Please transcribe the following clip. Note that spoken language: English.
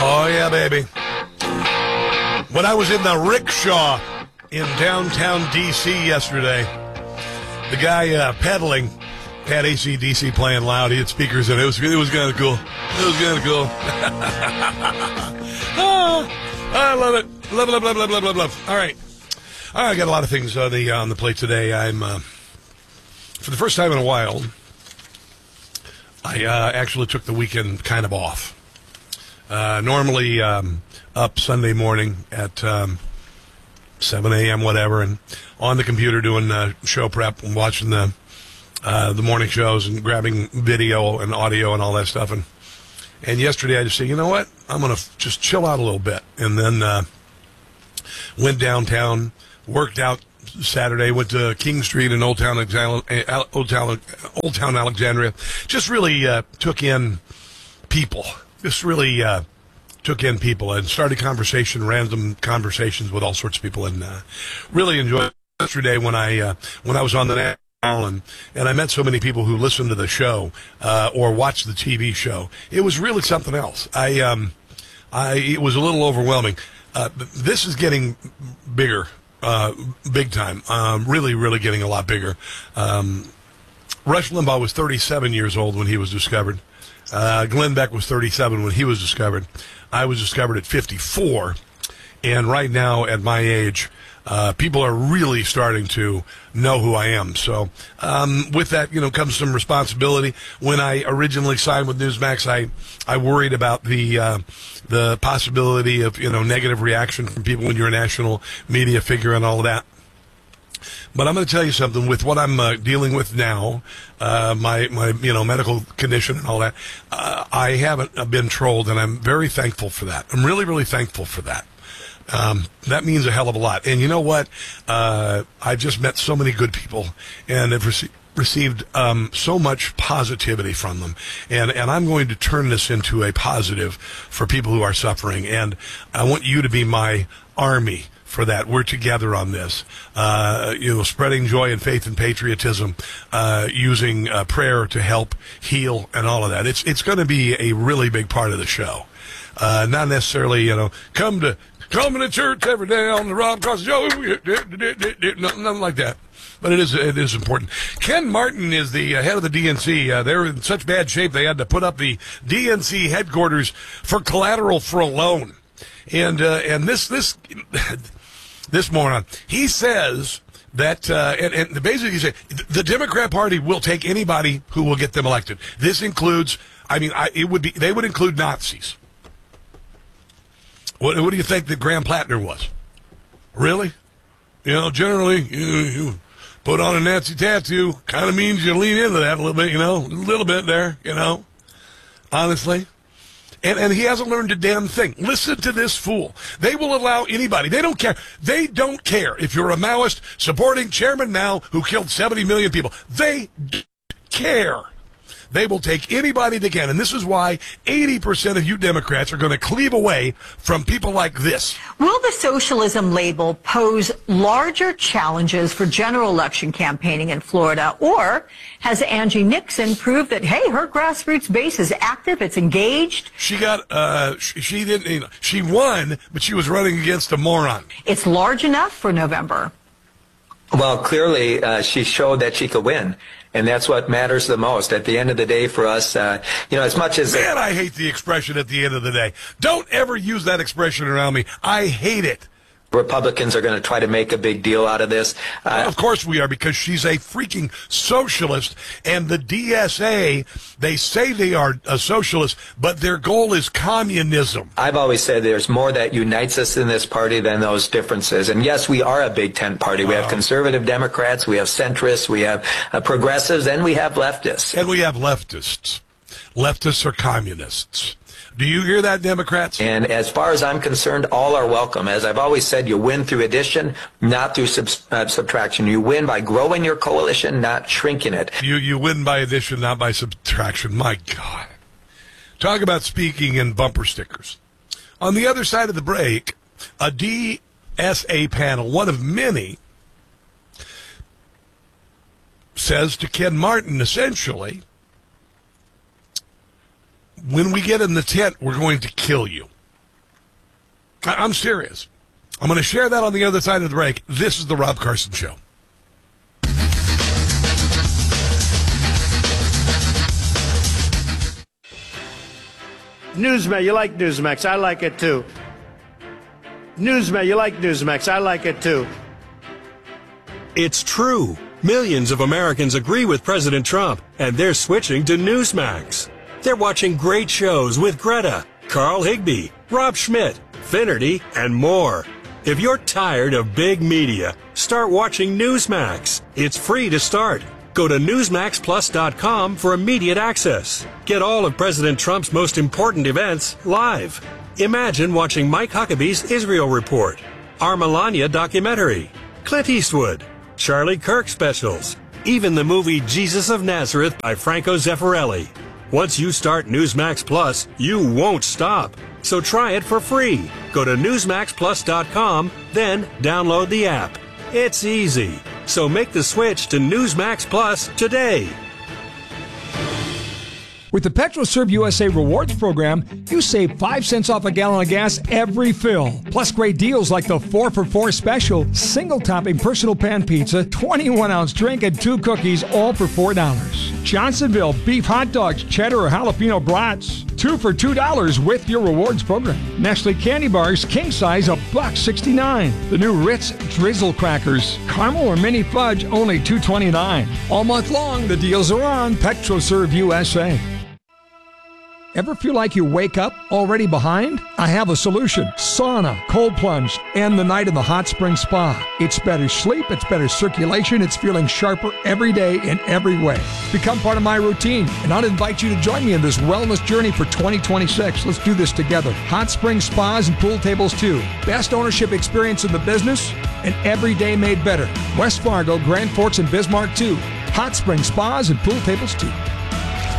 Oh, yeah, baby. When I was in the rickshaw in downtown D.C. yesterday, the guy pedaling had AC/DC playing loud. He had speakers in it. It was kind of cool. It was kind of cool. I love it. Love. All right. I got a lot of things on the plate today. I'm for the first time in a while, I actually took the weekend kind of off. Normally up Sunday morning at 7 a.m. whatever, and on the computer doing show prep and watching the morning shows and grabbing video and audio and all that stuff. And yesterday I just said, you know what? I'm going to just chill out a little bit. And then went downtown, worked out Saturday, went to King Street in Old Town Alexandria. Just really took in people. Just really took in people and started random conversations with all sorts of people, and really enjoyed yesterday when I was on the national and I met so many people who listened to the show or watched the TV show. It was really something else. It was a little overwhelming. This is getting bigger, big time. Really, really getting a lot bigger. Rush Limbaugh was 37 years old when he was discovered. Glenn Beck was 37 when he was discovered. I was discovered at 54. And right now, at my age, people are really starting to know who I am. So with that, comes some responsibility. When I originally signed with Newsmax, I worried about the possibility of, negative reaction from people when you're a national media figure and all of that. But I'm going to tell you something. With what I'm dealing with now, my medical condition and all that, I haven't been trolled, and I'm very thankful for that. I'm really, really thankful for that. That means a hell of a lot. And you know what? I just met so many good people and have received so much positivity from them. And I'm going to turn this into a positive for people who are suffering. And I want you to be my army for that. We're together on this. Spreading joy and faith and patriotism, using prayer to help heal and all of that. It's going to be a really big part of the show. Not necessarily, come to church every day on the Rob Cross show. Nothing like that. But it is important. Ken Martin is the head of the DNC. They're in such bad shape they had to put up the DNC headquarters for collateral for a loan. And this moron, he says that, and basically he said, the Democrat Party will take anybody who will get them elected. This includes, they would include Nazis. What do you think that Graham Plattner was? Really? Generally, you put on a Nazi tattoo, kind of means you lean into that a little bit, a little bit there, honestly. And he hasn't learned a damn thing. Listen to this fool. They will allow anybody. They don't care. They don't care if you're a Maoist supporting Chairman Mao who killed 70 million people. They don't care. They will take anybody they can. And this is why 80% of you Democrats are going to cleave away from people like this. Will the socialism label pose larger challenges for general election campaigning in Florida? Or has Angie Nixon proved that, hey, her grassroots base is active, it's engaged? She didn't, she won, but she was running against a moron. It's large enough for November. Well, clearly, she showed that she could win. And that's what matters the most. At the end of the day for us, as much as... Man, I hate the expression at the end of the day. Don't ever use that expression around me. I hate it. Republicans are going to try to make a big deal out of this. Of course we are, because she's a freaking socialist, and the DSA, they say they are a socialist, but their goal is communism. I've always said there's more that unites us in this party than those differences. And yes, we are a big tent party. We have conservative Democrats, we have centrists, we have progressives, and we have leftists. And we have leftists. Leftists are communists. Do you hear that, Democrats? And as far as I'm concerned, all are welcome. As I've always said, you win through addition, not through subtraction. You win by growing your coalition, not shrinking it. You win by addition, not by subtraction. My God. Talk about speaking in bumper stickers. On the other side of the break, a DSA panel, one of many, says to Ken Martin, essentially, when we get in the tent, we're going to kill you. I'm serious. I'm going to share that on the other side of the break. This is the Rob Carson Show. Newsmax, you like Newsmax. I like it too. Newsmax, you like Newsmax. I like it too. It's true. Millions of Americans agree with President Trump, and they're switching to Newsmax. They're watching great shows with Greta, Carl Higbie, Rob Schmidt, Finnerty, and more. If you're tired of big media, start watching Newsmax. It's free to start. Go to NewsmaxPlus.com for immediate access. Get all of President Trump's most important events live. Imagine watching Mike Huckabee's Israel Report, our Melania documentary, Clint Eastwood, Charlie Kirk specials, even the movie Jesus of Nazareth by Franco Zeffirelli. Once you start Newsmax Plus, you won't stop. So try it for free. Go to NewsmaxPlus.com, then download the app. It's easy. So make the switch to Newsmax Plus today. With the PetroServe USA Rewards Program, you save 5 cents off a gallon of gas every fill. Plus great deals like the 4-for-4 special, single-topping personal pan pizza, 21-ounce drink, and 2 cookies, all for $4. Johnsonville beef hot dogs, cheddar or jalapeno brats, 2 for $2 with your rewards program. Nestle candy bars, king size, $1.69. The new Ritz Drizzle crackers, caramel or mini fudge, only $2.29. All month long, the deals are on PetroServe USA. Ever feel like you wake up already behind? I have a solution. Sauna, cold plunge, and the night in the hot spring spa. It's better sleep, it's better circulation, it's feeling sharper every day in every way. Become part of my routine, and I'd invite you to join me in this wellness journey for 2026. Let's do this together. Hot spring spas and pool tables too. Best ownership experience in the business, and every day made better. West Fargo, Grand Forks, and Bismarck too. Hot spring spas and pool tables too.